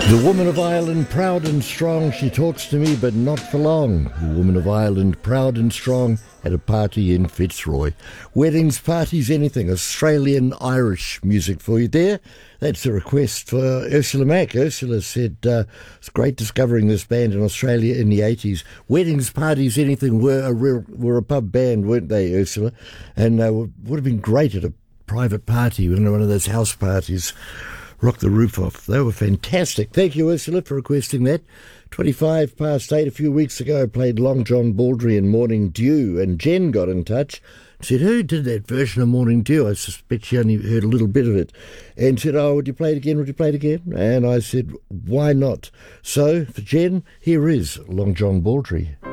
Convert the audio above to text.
The woman of Ireland, proud and strong, she talks to me, but not for long. The woman of Ireland, proud and strong, at a party in Fitzroy. Weddings, parties, anything. Australian Irish music for you there. That's a request for Ursula Mack. Ursula said it's great discovering this band in Australia in the 80s. Weddings, parties, anything were a pub band, weren't they, Ursula? And would have been great at a private party, one of those house parties. Rock the roof off. They were fantastic. Thank you, Ursula, for requesting that. 25 past 8 a few weeks ago, I played Long John Baldry and Morning Dew, and Jen got in touch and said, who did that version of Morning Dew? I suspect she only heard a little bit of it. And said, oh, would you play it again? Would you play it again? And I said, why not? So, for Jen, here is Long John Baldry.